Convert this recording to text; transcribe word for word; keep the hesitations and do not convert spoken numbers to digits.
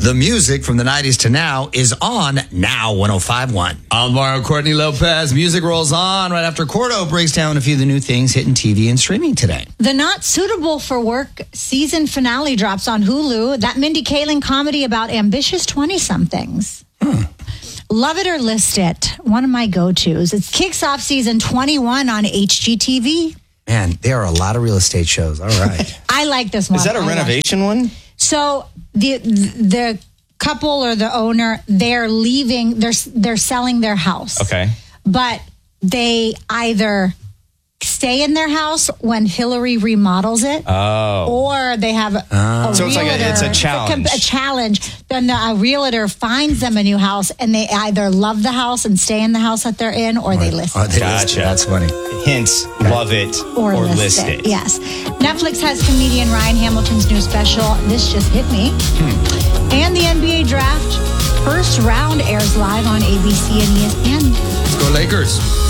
The music from the nineties to now is on Now one oh five point one. Alvaro Courtney Lopez. Music rolls on right after Cordo breaks down a few of the new things hitting T V and streaming today. The Not Suitable for Work season finale drops on Hulu. That Mindy Kaling comedy about ambitious twenty-somethings. Hmm. Love It or List It, one of my go-tos. It kicks off season twenty-one on H G T V. Man, there are a lot of real estate shows. All right. I like this one. Is that a I renovation like. one? So the the couple or the owner, they're leaving, they're they're selling their house. Okay. But they either stay in their house when Hillary remodels it, oh. or they have a, Oh. a So it's like a- realtor. it's a challenge. A, challenge. Then the, a realtor finds them a new house, and they either love the house and stay in the house that they're in, or they list Oh, it. they list it. Gotcha. That's funny. Hence, love it Or, or, list, list it. it. Yes. Netflix has comedian Ryan Hamilton's new special, This Just Hit Me. Hmm. And the N B A draft first round airs live on A B C and E S P N. Let's go Lakers.